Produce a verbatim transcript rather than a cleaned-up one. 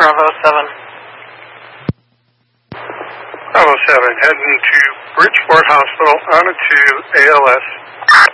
Bravo seven. Bravo seven, heading to Bridgeport Hospital on a two, A L S.